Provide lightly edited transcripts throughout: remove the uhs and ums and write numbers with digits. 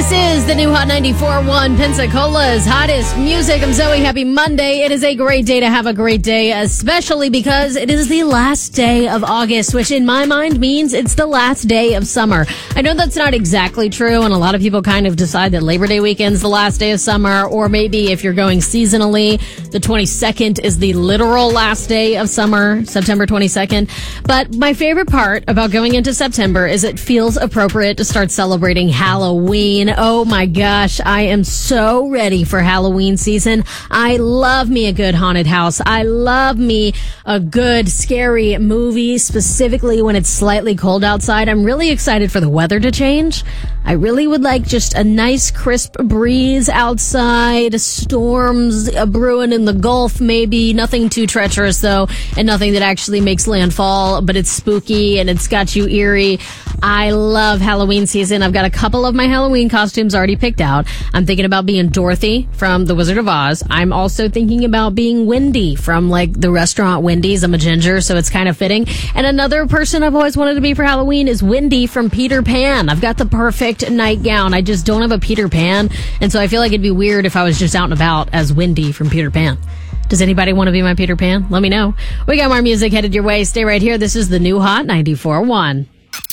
This is the new Hot 94.1 Pensacola's hottest music. I'm Zoe. Happy Monday. It is a great day to have a great day, especially because it is the last day of August, which in my mind means it's the last day of summer. I know that's not exactly true, and a lot of people kind of decide that Labor Day weekend's the last day of summer, or maybe if you're going seasonally, the 22nd is the literal last day of summer, September 22nd. But my favorite part about going into September is it feels appropriate to start celebrating Halloween. Oh my gosh, I am so ready for Halloween season. I love me a good haunted house. I love me a good scary movie, specifically when it's slightly cold outside. I'm really excited for the weather to change. I really would like just a nice crisp breeze outside, storms brewing in the Gulf maybe, nothing too treacherous though, and nothing that actually makes landfall, but it's spooky and it's got you eerie. I love Halloween season. I've got a couple of my Halloween costumes already picked out. I'm thinking about being Dorothy from The Wizard of Oz. I'm also thinking about being Wendy from like the restaurant Wendy's. I'm a ginger, so it's kind of fitting. And another person I've always wanted to be for Halloween is Wendy from Peter Pan. I've got the perfect nightgown. I just don't have a Peter Pan, and so I feel like it'd be weird if I was just out and about as Wendy from Peter Pan. Does anybody want to be my Peter Pan? Let me know. We got more music headed your way. Stay right here. This is the new Hot 94.1.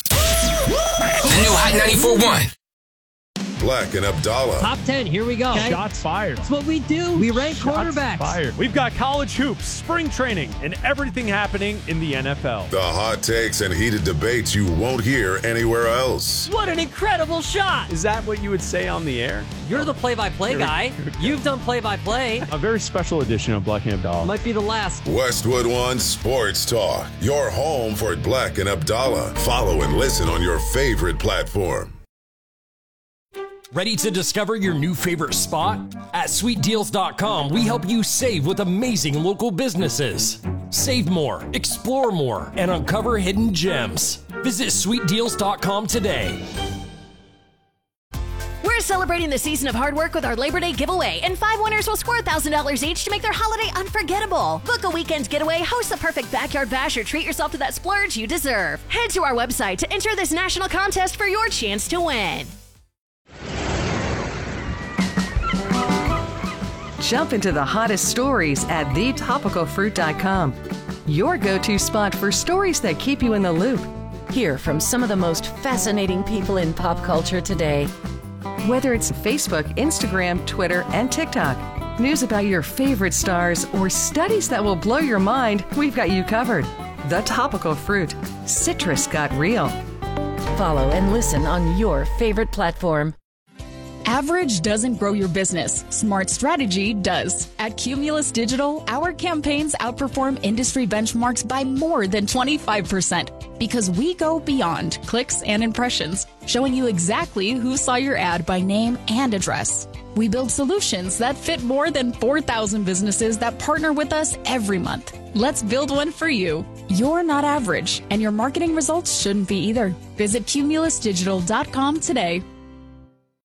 The new Hot 94.1. Black and Abdallah. Top 10, here we go. Okay. Shots fired. That's what we do. We rank quarterbacks. Fired. We've got college hoops, spring training, and everything happening in the NFL. The hot takes and heated debates you won't hear anywhere else. What an incredible shot. Is that what you would say on the air? You're the play-by-play guy. You've done play-by-play. A very special edition of Black and Abdallah. Might be the last. Westwood One Sports Talk. Your home for Black and Abdallah. Follow and listen on your favorite platform. Ready to discover your new favorite spot? At sweetdeals.com, we help you save with amazing local businesses. Save more, explore more, and uncover hidden gems. Visit sweetdeals.com today. We're celebrating the season of hard work with our Labor Day giveaway, and 5 winners will score $1,000 each to make their holiday unforgettable. Book a weekend getaway, host the perfect backyard bash, or treat yourself to that splurge you deserve. Head to our website to enter this national contest for your chance to win. Jump into the hottest stories at thetopicalfruit.com. Your go-to spot for stories that keep you in the loop. Hear from some of the most fascinating people in pop culture today. Whether it's Facebook, Instagram, Twitter, and TikTok, news about your favorite stars, or studies that will blow your mind, we've got you covered. The Topical Fruit. Citrus got real. Follow and listen on your favorite platform. Average doesn't grow your business. Smart strategy does. At Cumulus Digital, our campaigns outperform industry benchmarks by more than 25% because we go beyond clicks and impressions, showing you exactly who saw your ad by name and address. We build solutions that fit more than 4,000 businesses that partner with us every month. Let's build one for you. You're not average, and your marketing results shouldn't be either. Visit cumulusdigital.com today.